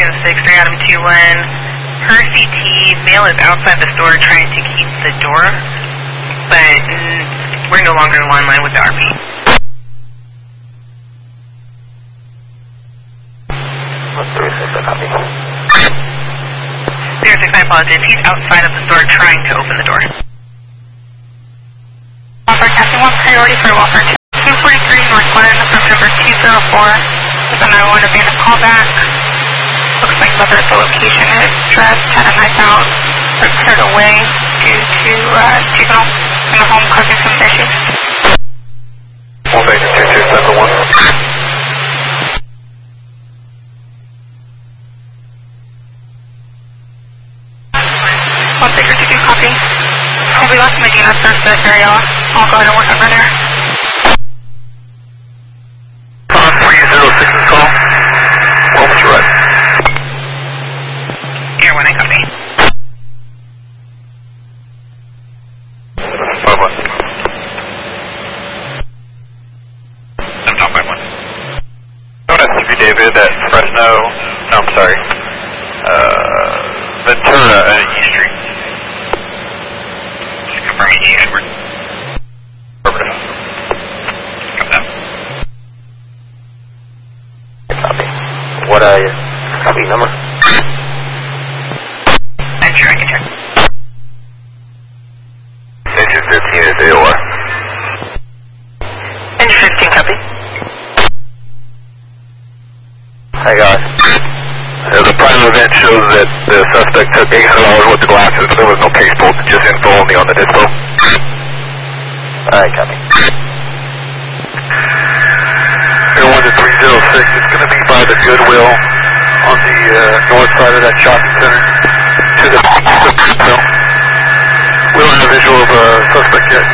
306, 3 Adam 21. Her CT, male is outside the store trying to keep the door, but we're no longer in one line with the RP. 306, copy. 306, I apologize. He's outside of the store trying to open the door. Welfare Captain 1, priority for Welfare 2. 243 North Glen from number 204. With a 911 abandoned callback. Looks like mother at the location is dressed, had a knife out, but cleared away due to juvenile in the home causing some issues. 1 Baker 2271. 1 Baker 22, copy. We left Medina search that area. I'll go ahead and work on there. 306 call. Almost right. Air 1, I copy. 5-1. I'm not 5-1. No, that's to be David at Fresno. No, I'm sorry. Ventura at E Street. Just confirming E, Edward. Affirmative. Come down. Copy. What copy number? I'm sure I can check. Engine 15 is AOR. Engine 15, copy. Hi guys. The prior event shows that the suspect took $800 worth of glasses, but there was no case pulled, just info only on the dispo. Alright, copy. Air 1 to 306, it's going to be by the Goodwill on the north side of that shopping center to the no. We don't have a visual of a suspect yet.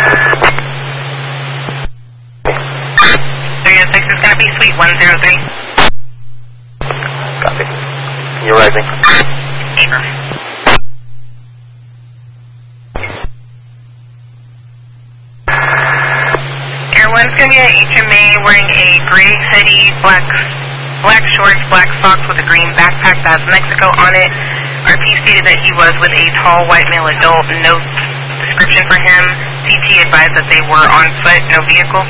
306 is going to be suite 103. Copy. You're rising. Sure. Air 1's going to be an HMA wearing a gray hoodie, black shorts, black socks with a green backpack that has Mexico on it. RP stated that he was with a tall white male adult. No description for him. CT advised that they were on foot, no vehicle.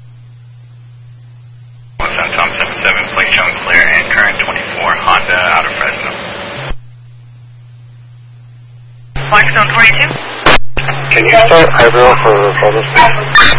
Tom 77, plate shown clear and current 24, Honda out of Fresno. Blackstone 42. Can you start Ivory for this?